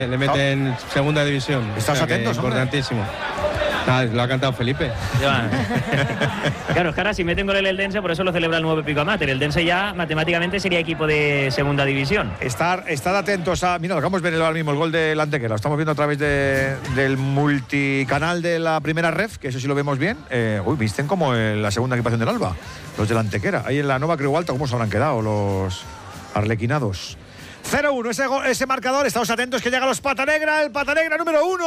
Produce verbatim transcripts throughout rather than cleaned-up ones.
Le meten en segunda división. ¿Estás o sea atentos, importantísimo. Ah, lo ha cantado Felipe. Claro, es que ahora si meten gol el Eldense, por eso lo celebra el nuevo Pico Amateur. El Eldense ya matemáticamente sería equipo de segunda división. Estar, estad atentos a... Mira, lo acabamos de ver ahora mismo, el gol del Antequera. Lo estamos viendo a través de, del multicanal de la primera ref, que eso sí lo vemos bien. Eh, uy, visten como en la segunda equipación del Alba, los del Antequera. Ahí en la Nova Creu Alta, ¿cómo se habrán quedado los arlequinados? cero uno, ese, ese marcador. Estamos atentos que llega los Patanegra, el Patanegra número uno.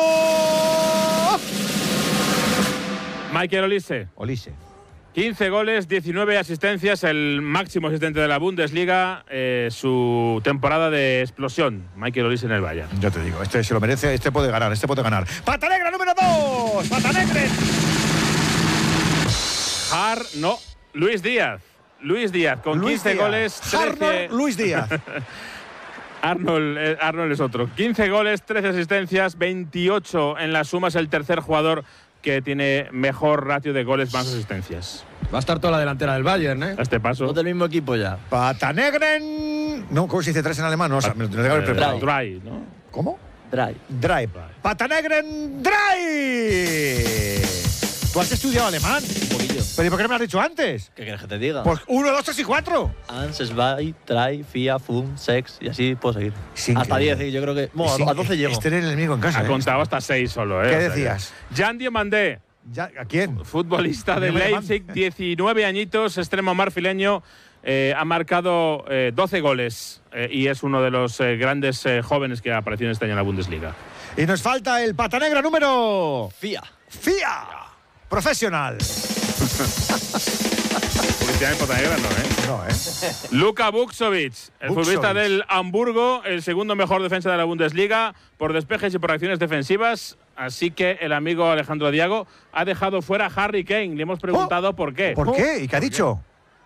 Michael Olise. Olise. quince goles, diecinueve asistencias, el máximo asistente de la Bundesliga, eh, su temporada de explosión. Michael Olise en el Bayern. Yo te digo, este se lo merece, este puede ganar, este puede ganar. Patanegra número dos, Patanegre. Har, no, Luis Díaz. Luis Díaz, con Luis quince Díaz. goles. trece... Arnold Luis Díaz. Arnold, eh, Arnold es otro. quince goles, trece asistencias, veintiocho en la suma, es el tercer jugador que tiene mejor ratio de goles más asistencias. Va a estar toda la delantera del Bayern, ¿eh? A este paso. Dos del mismo equipo ya. Patanegren. No, ¿cómo se dice tres en alemán? No, o sea, me lo tengo que haber preparado. Dry, ¿no? ¿Cómo? Dry. Dry. Patanegren Dry. ¿Tú has estudiado alemán? Un poquillo. ¿Pero y por qué no me has dicho antes? ¿Qué quieres que te diga? Pues uno, dos, tres y cuatro. Ans, zwei, drei, vier, fünf, sechs, y así puedo seguir. Sí, hasta diez, yo creo que. Bueno, a doce llego. Este era el enemigo en casa. Ha ¿eh? contado hasta seis solo, ¿eh? ¿Qué O sea, decías? Jan Diomandé. ¿Ya? ¿A quién? Futbolista de Diomandé. Leipzig, diecinueve añitos, extremo marfileño. Eh, ha marcado eh, doce goles eh, y es uno de los eh, grandes eh, jóvenes que ha aparecido este año en la Bundesliga. Y nos falta el Patanegra número... Fia. Fia. Profesional. Publicidad en Patanegra no, ¿eh? No, ¿eh? Luka Vuksovic, el Vuksovic. futbolista del Hamburgo, el segundo mejor defensa de la Bundesliga por despejes y por acciones defensivas. Así que el amigo Alejandro Diago ha dejado fuera a Harry Kane. Le hemos preguntado Oh, por qué. ¿Por qué? ¿Y qué ha dicho?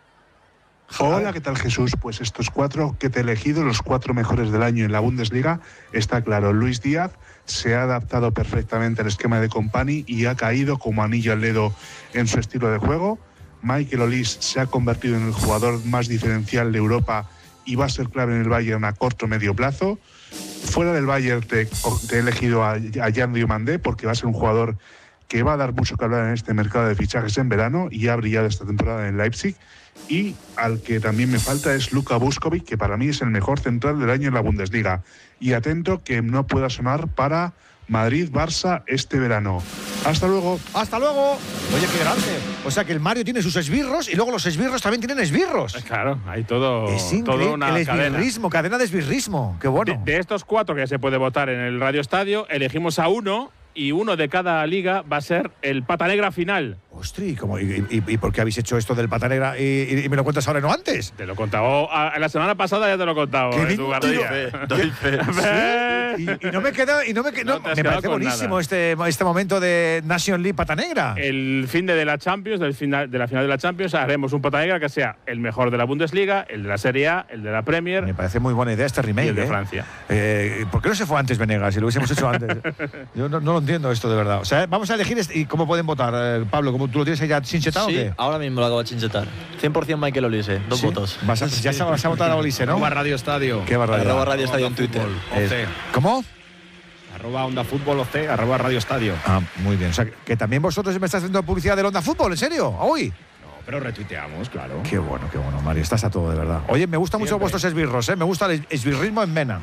Hola, ¿qué tal, Jesús? Pues estos cuatro que te he elegido, los cuatro mejores del año en la Bundesliga, está claro. Luis Díaz se ha adaptado perfectamente al esquema de Kompany y ha caído como anillo al dedo en su estilo de juego. Michael Olise se ha convertido en el jugador más diferencial de Europa y va a ser clave en el Bayern a corto o medio plazo. Fuera del Bayern te, te he elegido a, a Jan Diomandé porque va a ser un jugador que va a dar mucho que hablar en este mercado de fichajes en verano y ha brillado esta temporada en Leipzig. Y al que también me falta es Luka Vuksovic, que para mí es el mejor central del año en la Bundesliga. Y atento que no pueda sonar para Madrid-Barça este verano. Hasta luego. Hasta luego. Oye, qué grande. O sea que el Mario tiene sus esbirros y luego los esbirros también tienen esbirros. Claro, hay todo, Es todo increíble. una El cadena. esbirrismo, cadena de esbirrismo. Qué bueno. De, de estos cuatro que se puede votar en el Radio Estadio, elegimos a uno y uno de cada liga va a ser el Patanegra final. Ostri, ¿cómo, y, y, ¿y por qué habéis hecho esto del Patanegra y, y, y me lo cuentas ahora y no antes? Te lo he contado. A, la semana pasada ya te lo he contado. ¡Qué eh, tu mentira! García. Doy fe. Sí, y, y no me queda, y no me, queda, No no, te has me quedado parece con buenísimo nada. este, este momento de Nation League Patanegra. El fin de la Champions, del final, de la final de la Champions, haremos un Patanegra que sea el mejor de la Bundesliga, el de la Serie A, el de la Premier. Me parece muy buena idea este remake. Y el de ¿eh? Francia. Eh, ¿Por qué no se fue antes Venegas? Si lo hubiésemos hecho antes. Yo no, no lo entiendo esto de verdad. O sea, vamos a elegir este, y cómo pueden votar, eh, Pablo. ¿Cómo tú lo tienes ahí ya chinchetado Sí, o qué? ahora mismo lo acabo de chinchetar. cien por ciento Michael Olise, dos ¿Sí? votos. Vas a, ya se vas a votar a Olise, ¿no? Arroba Radio Estadio. Qué barbaridad. Arroba Radio Estadio en Twitter. Es- ¿Cómo? Arroba Onda Fútbol O C, arroba Radio Estadio. Ah, muy bien. O sea, que, que también vosotros me estáis haciendo publicidad del Onda Fútbol, ¿en serio? ¿Hoy? No, pero retuiteamos, claro. Qué bueno, qué bueno, Mario. Estás a todo, de verdad. Oye, me gustan mucho Siempre. vuestros esbirros, ¿eh? Me gusta el esbirrismo en Mena.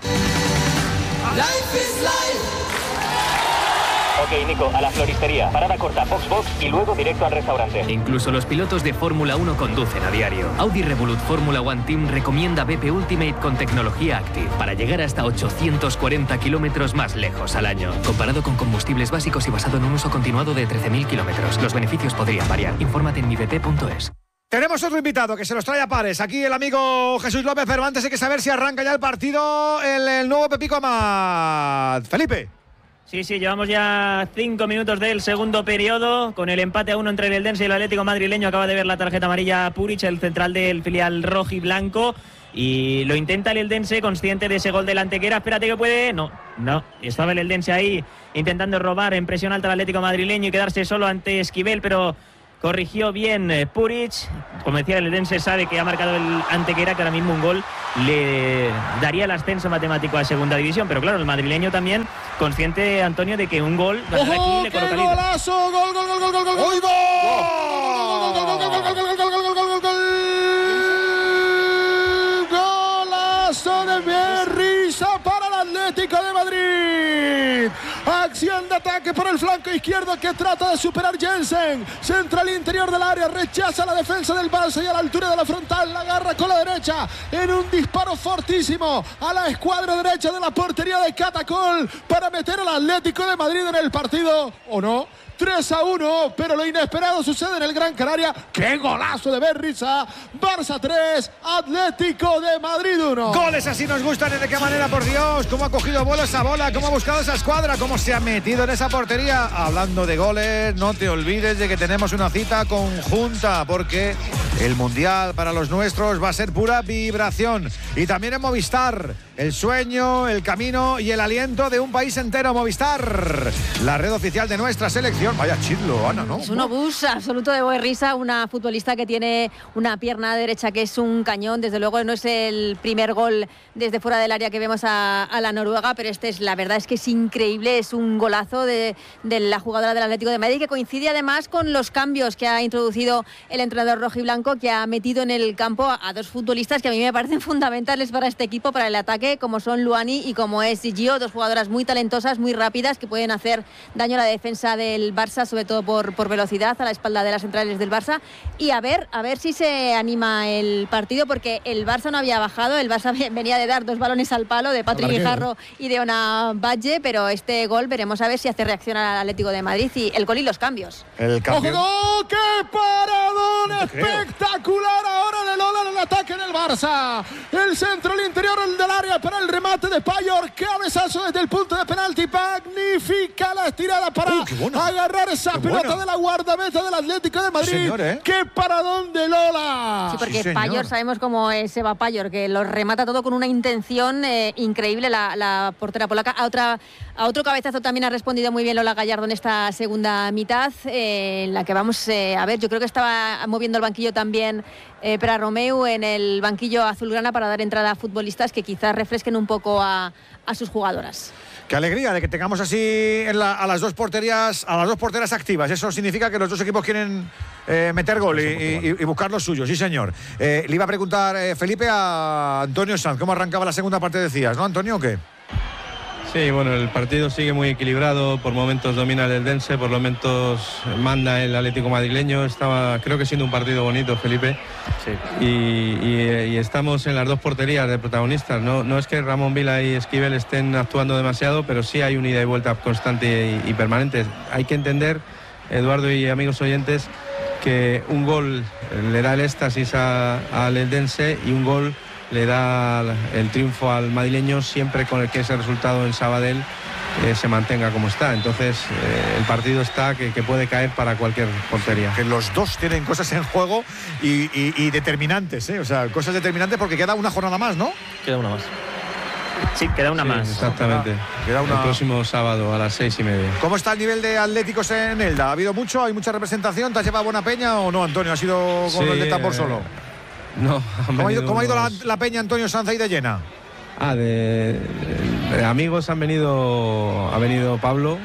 Ok, Nico, a la floristería. Parada corta, Fox Box y luego directo al restaurante. Incluso los pilotos de Fórmula uno conducen a diario. Audi Revolut Fórmula One Team recomienda B P Ultimate con tecnología Active para llegar hasta ochocientos cuarenta kilómetros más lejos al año. Comparado con combustibles básicos y basado en un uso continuado de trece mil kilómetros, los beneficios podrían variar. Infórmate en mi b p punto es. Tenemos otro invitado que se los trae a pares. Aquí el amigo Jesús López, pero antes hay que saber si arranca ya el partido el, el nuevo Pepico Amat. Felipe. Sí, sí, llevamos ya cinco minutos del segundo periodo con el empate a uno entre el Eldense y el Atlético madrileño. Acaba de ver la tarjeta amarilla Puric, el central del filial rojiblanco. Y lo intenta el Eldense, consciente de ese gol del Antequera. Espérate que puede. No, no. Estaba el Eldense ahí intentando robar en presión alta al Atlético madrileño y quedarse solo ante Esquivel, pero corrigió bien eh, Puric. Como decía, el Eldense sabe que ha marcado el Antequera, que ahora mismo un gol le daría el ascenso matemático a segunda división. Pero claro, el madrileño también consciente, Antonio, de que un gol ganar aquí le coloca líder. ¡Golazo! ¡Gol, gol, gol, gol, gol, gol! ¡Gol, golazo de Berriza para el Atlético de Madrid! Acción de ataque por el flanco izquierdo que trata de superar Jensen. Centra al interior del área, rechaza la defensa del Barça y a la altura de la frontal la agarra con la derecha en un disparo fortísimo a la escuadra derecha de la portería de Catacol para meter al Atlético de Madrid en el partido, ¿o no? tres a uno, pero lo inesperado sucede en el Gran Canaria. ¡Qué golazo de Berriza! Barça tres, Atlético de Madrid uno. Goles así nos gustan, ¿y de qué manera, por Dios? ¿Cómo ha cogido vuelo esa bola? ¿Cómo ha buscado esa escuadra? ¿Cómo se ha metido en esa portería? Hablando de goles, no te olvides de que tenemos una cita conjunta, porque el Mundial para los nuestros va a ser pura vibración. Y también en Movistar, el sueño, el camino y el aliento de un país entero. Movistar, la red oficial de nuestra selección. Vaya chidlo, Ana, ¿no? Es un obús absoluto de Berriza, una futbolista que tiene una pierna derecha que es un cañón. Desde luego no es el primer gol desde fuera del área que vemos a, a la noruega, pero este es, la verdad es que es increíble, es un golazo de, de la jugadora del Atlético de Madrid, que coincide además con los cambios que ha introducido el entrenador rojiblanco, que ha metido en el campo a, a dos futbolistas que a mí me parecen fundamentales para este equipo, para el ataque, como son Luani y como es Gio, dos jugadoras muy talentosas, muy rápidas, que pueden hacer daño a la defensa del Barça, sobre todo por, por velocidad, a la espalda de las centrales del Barça. Y a ver, a ver si se anima el partido, porque el Barça no había bajado, el Barça venía de dar dos balones al palo de Patrick Guijarro y de Ona Badge, pero este gol veremos a ver si hace reaccionar al Atlético de Madrid y el gol y los cambios. El cambio. ¡Ojo! ¡Qué paradón espectacular ahora de Lola en el ataque del Barça! El centro al interior del área para el remate de Payor, cabezazo desde el punto de penalti, magnífica la estirada para uh, bueno. agarrar esa qué pelota bueno. de la guardameta del Atlético de Madrid. Señor, ¿eh? ¡Qué paradón de Lola! Sí, porque sí, Payor, sabemos cómo es Eva Payor, que lo remata todo con una intención eh, increíble la, la portera polaca. A, otra, a otro cabezazo también ha respondido muy bien Lola Gallardo en esta segunda mitad, eh, en la que vamos eh, a ver, yo creo que estaba moviendo el banquillo también eh, Pera Romeu en el banquillo azulgrana para dar entrada a futbolistas que quizás refresquen un poco a, a sus jugadoras. Qué alegría de que tengamos así en la, a las dos porterías, a las dos porteras activas. Eso significa que los dos equipos quieren eh, meter gol y, y, y buscar los suyos. Sí, señor. Eh, le iba a preguntar eh, Felipe a Antonio Sanz cómo arrancaba la segunda parte, decías, ¿no, Antonio, o qué? Sí, bueno, el partido sigue muy equilibrado, por momentos domina el Eldense, por momentos manda el Atlético madrileño. Estaba, creo que siendo un partido bonito, Felipe. Sí. Y, y, y estamos en las dos porterías de protagonistas. No, no es que Ramón Vila y Esquivel estén actuando demasiado, pero sí hay un ida y vuelta constante y, y permanente. Hay que entender, Eduardo y amigos oyentes, que un gol le da el éxtasis al Eldense y un gol le da el triunfo al madrileño siempre con el que ese resultado en Sabadell eh, se mantenga como está. Entonces eh, el partido está que, que puede caer para cualquier portería. Que los dos tienen cosas en juego y, y, y determinantes, ¿eh? O sea, cosas determinantes porque queda una jornada más, ¿no? Queda una más. Sí, queda una sí, más. Exactamente. Queda una... El próximo sábado a las seis y media. ¿Cómo está el nivel de atléticos en Elda? ¿Ha habido mucho? ¿Hay mucha representación? ¿Te has llevado buena peña o no, Antonio? ¿Ha sido con sí, el de tambor solo? No, ¿Cómo ha ido, cómo ha ido la, la peña, Antonio Sanz, ahí de llena? Ah, de, de amigos han venido, ha venido Pablo,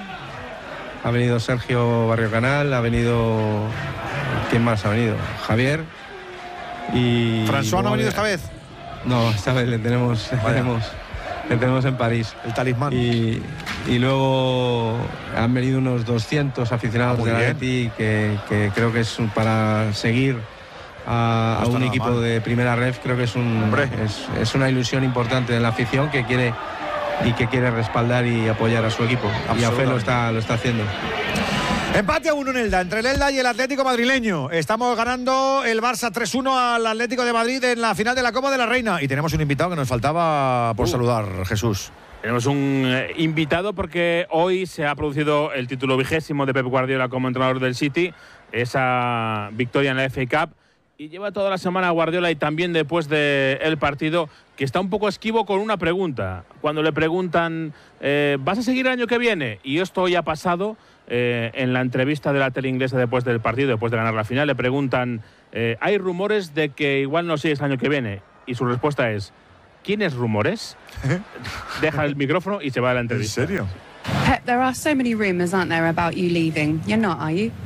ha venido Sergio Barrio Canal, ha venido, ¿quién más ha venido? Javier y... ¿François no ha venido esta vez? No, esta vez le tenemos, le tenemos, le tenemos en París. El talismán. Y, y luego han venido unos doscientos aficionados de la Atleti que, que creo que es para seguir a, no a un equipo mal. de primera ref. Creo que es, un, es, es una ilusión importante de la afición que quiere y que quiere respaldar y apoyar a su equipo. Y a Fe lo está, lo está haciendo. Empate a uno en Elda, entre el Elda y el Atlético madrileño. Estamos ganando el Barça tres uno al Atlético de Madrid en la final de la Copa de la Reina. Y tenemos un invitado que nos faltaba por uh. saludar, Jesús. Tenemos un eh, invitado porque hoy se ha producido el título vigésimo de Pep Guardiola como entrenador del City, esa victoria en la F A Cup. y lleva toda la semana Guardiola y también después del partido, que está un poco esquivo con una pregunta. Cuando le preguntan, eh, ¿vas a seguir el año que viene? Y esto hoy ha pasado eh, en la entrevista de la tele inglesa después del partido, después de ganar la final, le preguntan, eh, hay rumores de que igual no sigues el año que viene. Y su respuesta es, ¿quiénes rumores? Deja el micrófono y se va a la entrevista. ¿En serio? Pep, there are so many rumours, aren't there, about you leaving? You're not, are you?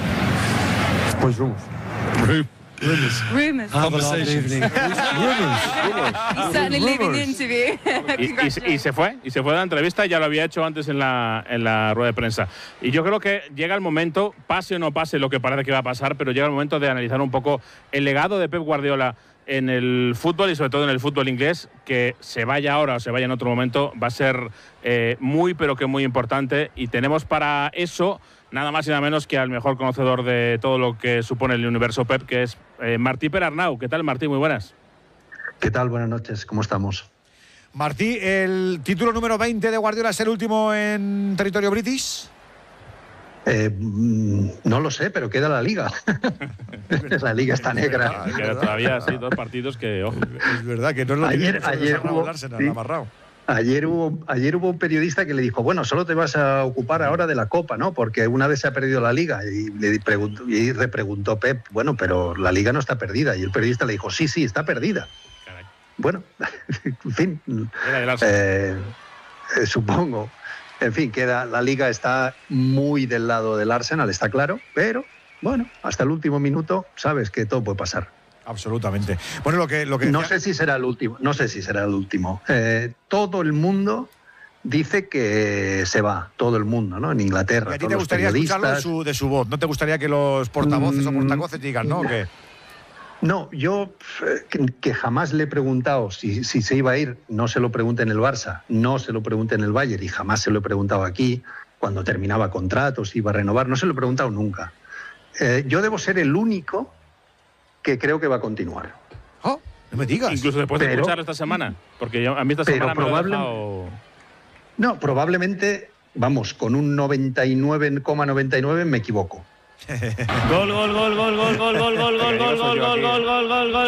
Pues rumors. Rumors. Rumors. Conversations. Rumors. He's certainly leaving the interview. Y, y, y se fue, y se fue de la entrevista, ya lo había hecho antes en la, en la rueda de prensa. Y yo creo que llega el momento, pase o no pase lo que parece que va a pasar, pero llega el momento de analizar un poco el legado de Pep Guardiola en el fútbol y sobre todo en el fútbol inglés, que se vaya ahora o se vaya en otro momento, va a ser eh, muy pero que muy importante, y tenemos para eso nada más y nada menos que al mejor conocedor de todo lo que supone el universo Pep, que es eh, Martí Perarnau. ¿Qué tal, Martí? Muy buenas. ¿Qué tal? Buenas noches, ¿cómo estamos? Martí, ¿el título número veinte de Guardiola es el último en territorio british? Eh, no lo sé, pero queda la Liga. La Liga está negra. Queda todavía sí, dos partidos que, ojo. Es verdad que no es lo ayer, que ayer hubo, Arsenal, sí. amarrado. Ayer hubo, ayer hubo un periodista que le dijo, bueno, solo te vas a ocupar ahora de la Copa, ¿no? Porque una vez se ha perdido la Liga. Y le preguntó, y repreguntó Pep, bueno, pero la Liga no está perdida. Y el periodista le dijo, sí, sí, está perdida. Caray. Bueno, en fin, eh, eh, supongo. En fin, queda, la Liga está muy del lado del Arsenal, está claro, pero bueno, hasta el último minuto sabes que todo puede pasar. Absolutamente. Bueno, lo que, lo que no decía... sé si será el último, no sé si será el último. Eh, todo el mundo dice que se va, todo el mundo, ¿no? En Inglaterra. ¿Y a ti te gustaría escucharlo de su, de su voz? ¿No te gustaría que los portavoces mm, o portavoces digan, no? ¿Qué? No, yo que, que jamás le he preguntado si, si se iba a ir, no se lo pregunté en el Barça, no se lo pregunté en el Bayern y jamás se lo he preguntado aquí, cuando terminaba contratos, iba a renovar, no se lo he preguntado nunca. Eh, yo debo ser el único que creo que va a continuar. Oh, no me digas. Incluso después de escucharlo esta semana, porque yo, a mí esta semana me lo ha dejado... No, probablemente, vamos, con un noventa y nueve coma noventa y nueve me equivoco. Gol, gol, gol, gol, gol, gol, gol, gol, gol, gol, gol, gol, gol, gol, gol, gol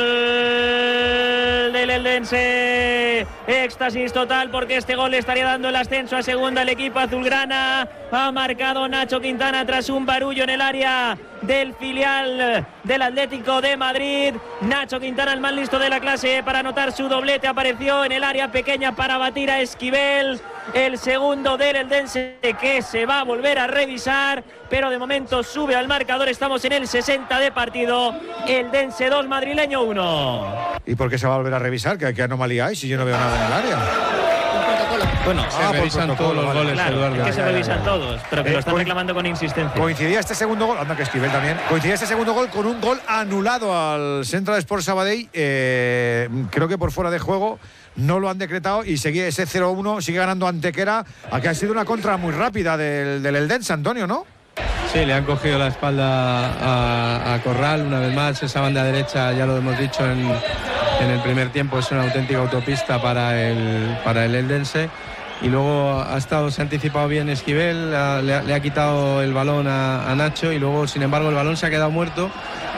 del Eldense. Éxtasis total porque este gol le estaría dando el ascenso a segunda al equipo azulgrana. Ha marcado Nacho Quintana tras un barullo en el área del filial del Atlético de Madrid. Nacho Quintana, el más listo de la clase para anotar su doblete, apareció en el área pequeña para batir a Esquivel. El segundo del Eldense que se va a volver a revisar, pero de momento sube al marcador. Estamos en el sesenta de partido. Eldense dos, Madrileño uno. ¿Y por qué se va a volver a revisar? ¿Qué, qué anomalía hay si yo no veo nada en el área? Bueno, ah, se revisan todos los goles, claro, Eduardo. Es que se ya, revisan ya, ya. todos, pero que eh, lo están reclamando con insistencia. Coincidía este segundo gol, anda que Esquivel también, coincidía este segundo gol con un gol anulado al Central Sports Sabadell, eh, creo que por fuera de juego. No lo han decretado y seguía ese cero uno, sigue ganando Antequera, a que ha sido una contra muy rápida del, del Eldense, Antonio, ¿no? Sí, le han cogido la espalda a, a Corral una vez más. Esa banda derecha, ya lo hemos dicho en, en el primer tiempo, es una auténtica autopista para el, para el Eldense. Y luego ha estado, se ha anticipado bien Esquivel, ha, le, ha, le ha quitado el balón a, a Nacho y luego, sin embargo, el balón se ha quedado muerto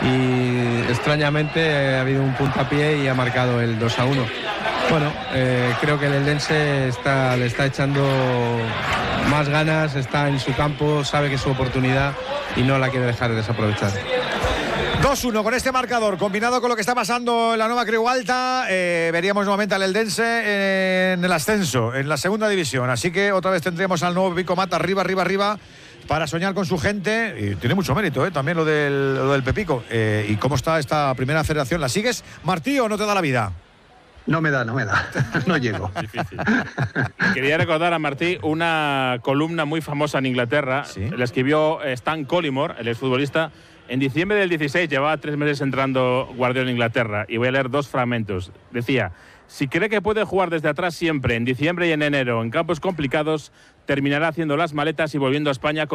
y extrañamente ha habido un puntapié y ha marcado el dos a uno. Bueno, eh, creo que el Eldense está, le está echando más ganas, está en su campo, sabe que es su oportunidad y no la quiere dejar desaprovechar. dos uno con este marcador, combinado con lo que está pasando en la nueva Creu Alta, eh, veríamos nuevamente al Eldense en el ascenso, en la segunda división. Así que otra vez tendríamos al nuevo Pico Mata arriba, arriba, arriba, para soñar con su gente. Y tiene mucho mérito, ¿eh? También lo del, lo del Pepico. Eh, ¿Y cómo está esta primera federación? ¿La sigues, Martí, o no te da la vida? No me da, no me da, no llego. Difícil. Quería recordar a Martí una columna muy famosa en Inglaterra. ¿Sí? La escribió Stan Collymore, el exfutbolista. En diciembre del dieciséis, llevaba tres meses entrando Guardiola en Inglaterra. Y voy a leer dos fragmentos. Decía, si cree que puede jugar desde atrás siempre, en diciembre y en enero, en campos complicados, terminará haciendo las maletas y volviendo a España con